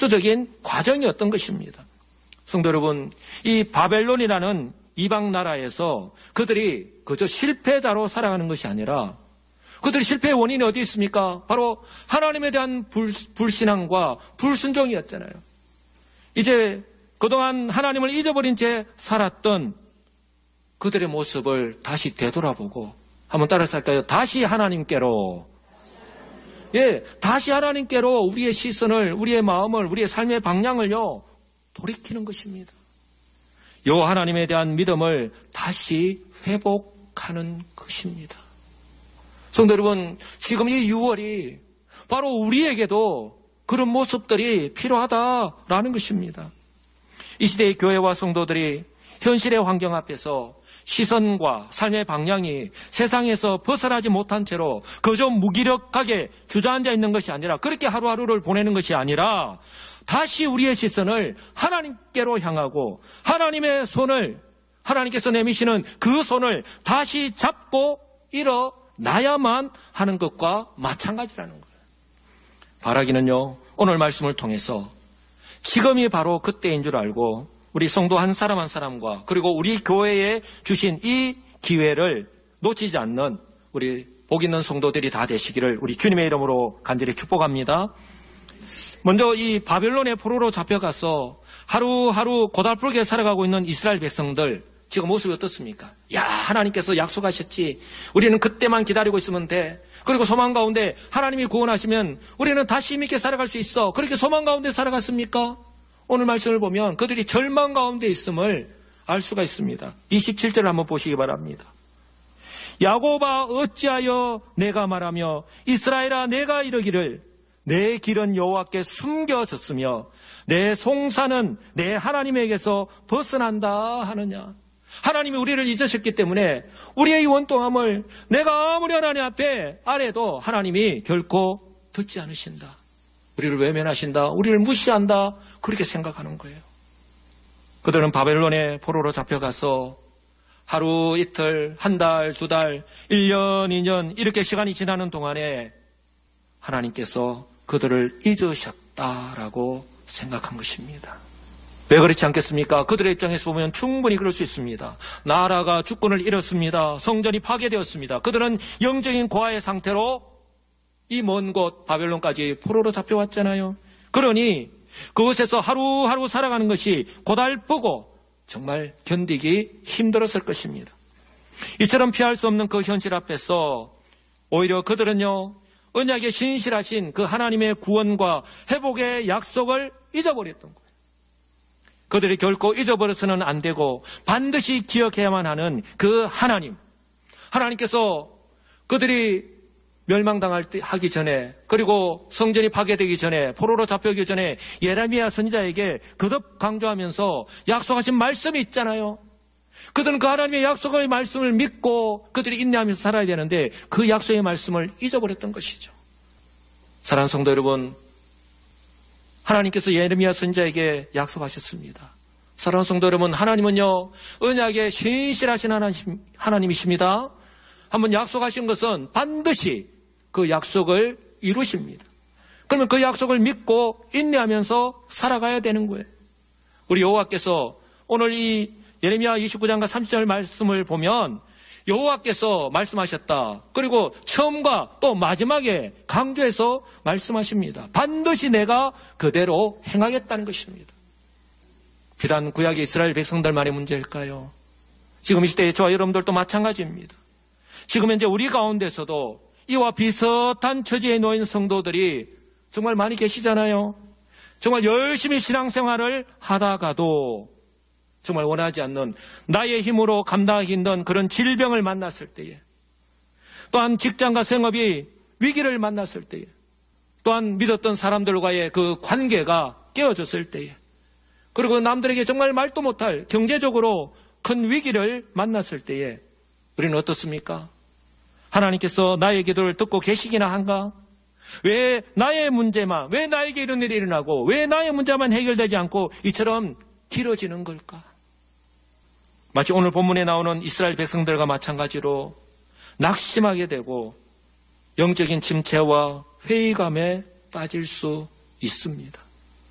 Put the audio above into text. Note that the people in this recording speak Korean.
필수적인 과정이었던 것입니다. 성도 여러분, 이 바벨론이라는 이방 나라에서 그들이 그저 실패자로 살아가는 것이 아니라 그들의 실패의 원인이 어디 있습니까? 바로 하나님에 대한 불신앙과 불순종이었잖아요. 이제 그동안 하나님을 잊어버린 채 살았던 그들의 모습을 다시 되돌아보고, 한번 따라서 할까요? 다시 하나님께로, 다시 하나님께로 우리의 시선을, 우리의 마음을, 우리의 삶의 방향을요 돌이키는 것입니다. 요 하나님에 대한 믿음을 다시 회복하는 것입니다. 성도 여러분, 지금 이 6월이 바로 우리에게도 그런 모습들이 필요하다라는 것입니다. 이 시대의 교회와 성도들이 현실의 환경 앞에서 시선과 삶의 방향이 세상에서 벗어나지 못한 채로 그저 무기력하게 주저앉아 있는 것이 아니라, 그렇게 하루하루를 보내는 것이 아니라 다시 우리의 시선을 하나님께로 향하고 하나님의 손을, 하나님께서 내미시는 그 손을 다시 잡고 일어나야만 하는 것과 마찬가지라는 거예요. 바라기는요, 오늘 말씀을 통해서 지금이 바로 그때인 줄 알고 우리 성도 한 사람 한 사람과, 그리고 우리 교회에 주신 이 기회를 놓치지 않는 우리 복 있는 성도들이 다 되시기를 우리 주님의 이름으로 간절히 축복합니다. 먼저 이 바벨론의 포로로 잡혀가서 하루하루 고달프게 살아가고 있는 이스라엘 백성들, 지금 모습이 어떻습니까? 야, 하나님께서 약속하셨지. 우리는 그때만 기다리고 있으면 돼. 그리고 소망 가운데 하나님이 구원하시면 우리는 다시 힘있게 살아갈 수 있어. 그렇게 소망 가운데 살아갔습니까? 오늘 말씀을 보면 그들이 절망 가운데 있음을 알 수가 있습니다. 27절을 한번 보시기 바랍니다. 야곱아 어찌하여 내가 말하며 이스라엘아 내가 이르기를 내 길은 여호와께 숨겨졌으며 내 송사는 내 하나님에게서 벗어난다 하느냐. 하나님이 우리를 잊으셨기 때문에 우리의 원통함을 내가 아무리 하나님 앞에 아래도 하나님이 결코 듣지 않으신다. 우리를 외면하신다. 우리를 무시한다. 그렇게 생각하는 거예요. 그들은 바벨론의 포로로 잡혀가서 하루 이틀, 한 달, 두 달, 1년, 2년 이렇게 시간이 지나는 동안에 하나님께서 그들을 잊으셨다라고 생각한 것입니다. 왜 그렇지 않겠습니까? 그들의 입장에서 보면 충분히 그럴 수 있습니다. 나라가 주권을 잃었습니다. 성전이 파괴되었습니다. 그들은 영적인 고아의 상태로 이 먼 곳 바벨론까지 포로로 잡혀왔잖아요. 그러니 그곳에서 하루하루 살아가는 것이 고달프고 정말 견디기 힘들었을 것입니다. 이처럼 피할 수 없는 그 현실 앞에서 오히려 그들은요, 언약에 신실하신 그 하나님의 구원과 회복의 약속을 잊어버렸던 거예요. 그들이 결코 잊어버려서는 안 되고 반드시 기억해야만 하는 그 하나님께서 그들이 멸망하기 전에, 그리고 성전이 파괴되기 전에, 포로로 잡혀오기 전에 예레미야 선지자에게 거듭 강조하면서 약속하신 말씀이 있잖아요. 그들은 그 하나님의 약속의 말씀을 믿고 그들이 인내하면서 살아야 되는데 그 약속의 말씀을 잊어버렸던 것이죠. 사랑하는 성도 여러분, 하나님께서 예레미야 선지자에게 약속하셨습니다. 사랑하는 성도 여러분, 하나님은요 언약에 신실하신 하나님이십니다. 한번 약속하신 것은 반드시 그 약속을 이루십니다. 그러면 그 약속을 믿고 인내하면서 살아가야 되는 거예요. 우리 여호와께서 오늘 이 예레미야 29장과 30절 말씀을 보면 여호와께서 말씀하셨다. 그리고 처음과 또 마지막에 강조해서 말씀하십니다. 반드시 내가 그대로 행하겠다는 것입니다. 비단 구약의 이스라엘 백성들만의 문제일까요? 지금 이 시대에 저와 여러분들도 마찬가지입니다. 지금 현재 우리 가운데서도 이와 비슷한 처지에 놓인 성도들이 정말 많이 계시잖아요. 정말 열심히 신앙생활을 하다가도 정말 원하지 않는 나의 힘으로 감당하기 힘든 그런 질병을 만났을 때에, 또한 직장과 생업이 위기를 만났을 때에, 또한 믿었던 사람들과의 그 관계가 깨어졌을 때에, 그리고 남들에게 정말 말도 못할 경제적으로 큰 위기를 만났을 때에 우리는 어떻습니까? 하나님께서 나의 기도를 듣고 계시기나 한가? 왜 나의 문제만, 왜 나에게 이런 일이 일어나고 왜 나의 문제만 해결되지 않고 이처럼 길어지는 걸까? 마치 오늘 본문에 나오는 이스라엘 백성들과 마찬가지로 낙심하게 되고 영적인 침체와 회의감에 빠질 수 있습니다.